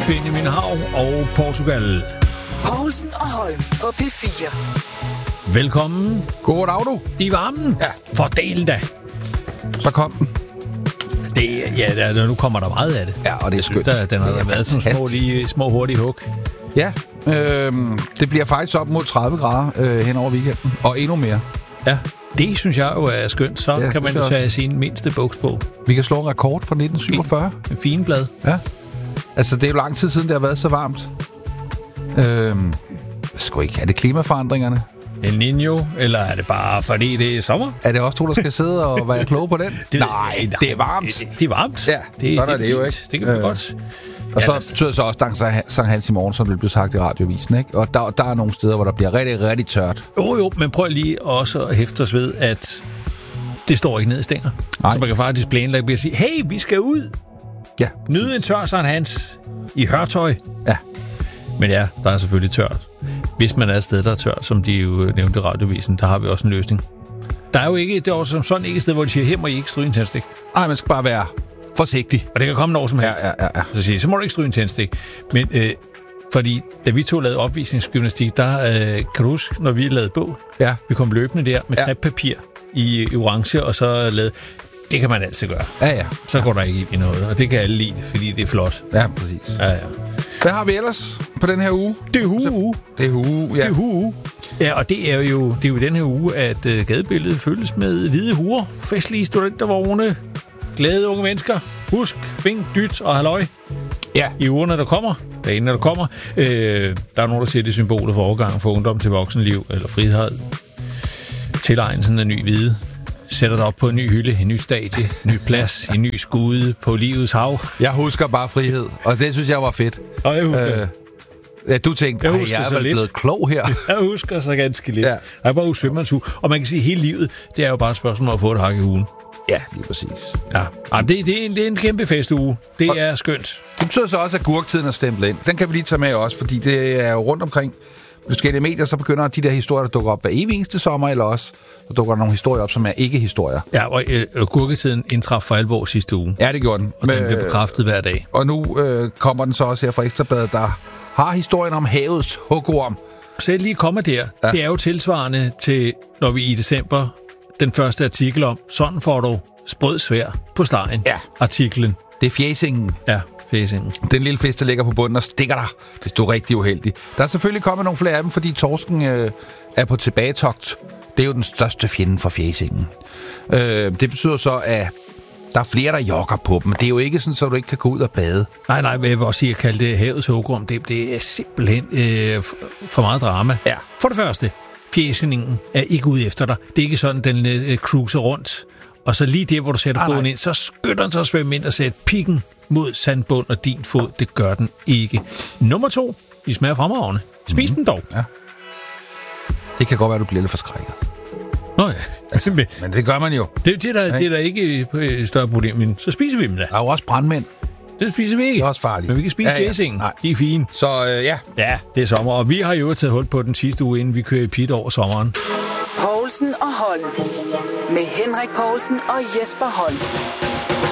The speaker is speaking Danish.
Benjamin Hav og Portugal. Poulsen og Holm på P4. Velkommen. Goddag, du. I varmen. Ja. Fordel da. Så kom den. Nu kommer der meget af det. Ja, og det er skønt. Den har været sådan små hurtige hug. Ja, det bliver faktisk op mod 30 grader hen over weekenden. Og endnu mere. Ja, det synes jeg jo er skønt. Så kan man jo tage sin mindste buks på. Vi kan slå en rekord fra 1947. En fin blad. Ja. Altså, det er jo lang tid siden, det har været så varmt. Er det klimaforandringerne? El Niño, eller er det bare fordi det er sommer? Er det også to, der skal sidde og være kloge på den? Nej, det er varmt. Det er varmt. Ja, det er det jo ikke. Det kan man godt. Og så betyder det så også Sankt Hans i morgen, som det blev sagt i radiovisen, ikke? Og der er nogle steder, hvor der bliver rigtig, rigtig tørt. Jo, men prøv lige også at hæfte os ved, at det står ikke ned i stænger. Så man kan faktisk planlægge og sige, hey, vi skal ud. Ja. Nyde en tør Sankt Hans i hørtøj. Ja. Men ja, der er selvfølgelig tørt. Hvis man er et sted, der er tørt, som de jo nævnte i radiovisen, der har vi også en løsning. Der er jo som sådan ikke et sted, hvor de siger, her må I ikke stryge en tændstik. Nej, man skal bare være forsigtig. Og det kan komme når som helst. Ja. Så må du ikke stryge en tændstik. Men fordi da vi to lavede opvisningsgymnastik, der kan du huske, når vi lavede bog, vi kom løbende der med kreppapir i orange, og så lavede... Det kan man altid gøre. Ja. Så går der ikke ind i noget, og det kan alle lide, fordi det er flot. Ja, præcis. Ja. Hvad har vi ellers på den her uge? Det er hue. Det er hue. Ja, og det er jo den her uge, at gadebilledet fyldes med hvide huer, festlige studentervogne, glade unge mennesker. Husk, vink, dyt og halløj. Ja. I ugerne, der kommer. Dagen, der kommer. Der er nogen, der siger, det er symboler for overgang fra ungdom til voksenliv, eller frihed. Tilegnelsen af ny vide. Sætter dig op på en ny hylde, en ny stadie, en ny plads, en ny skude på livets hav. Jeg husker bare frihed, og det synes jeg var fedt. Og jeg husker. Du tænkte, jeg er vel blevet klog her. Jeg husker så ganske lidt. Ja. Jeg er bare husk svømmandshue. Og man kan sige, at hele livet, det er jo bare et spørgsmål om at få et hak i ugen. Ja, lige præcis. Ja. Det er en kæmpe festuge. Det er skønt. Det betyder så også, at gurktiden er stemplet ind. Den kan vi lige tage med også, fordi det er jo rundt omkring forskellige medier, så begynder de der historier, der dukker op hver evig eneste sommer, eller også der dukker nogle historier op, som er ikke-historier. Ja, og gurketiden indtraf for alvor sidste uge. Ja, det gjorde den. Og den bliver bekræftet hver dag. Og nu kommer den så også her fra Ekstrabladet, der har historien om havets hugorm. Så lige kommer der. Ja. Det er jo tilsvarende til, når vi i december, den første artikel om, sådan får du sprød svær på stegen. Ja. Artiklen. Det er fjæsingen. Ja, fjæsingen. Den lille fisk, der ligger på bunden og stikker dig, hvis du er rigtig uheldig. Der er selvfølgelig kommet nogle flere af dem, fordi torsken er på tilbagetogt. Det er jo den største fjende for fjæsingen. Det betyder så, at der er flere, der jogger på dem. Men det er jo ikke sådan, så du ikke kan gå ud og bade. Nej, jeg vil også sige, at kalde det havets hugorm. Det er simpelthen for meget drama. Ja. For det første, fjæsningen er ikke ude efter dig. Det er ikke sådan, den cruiser rundt. Og så lige der, hvor du sætter foden ind, så skynder den sig at svømme ind og sætte pikken mod sandbund og din fod. Det gør den ikke. Nummer 2, de smager fremragende. Spis dem dog. Ja. Det kan godt være, du bliver lidt forskrækket. Nå ja. Altså, men det gør man jo. Det er der ikke et større problem, men så spiser vi dem da. Der er jo også brandmænd. Det spiser vi ikke. Det er også farligt. Men vi kan spise fjæsingen. Nej. De er fine. Så ja. Ja, det er sommer. Og vi har jo taget hul på den sidste uge, inden vi kører i pit over sommeren. Poulsen og Holm. Med Henrik Poulsen og Jesper Holm.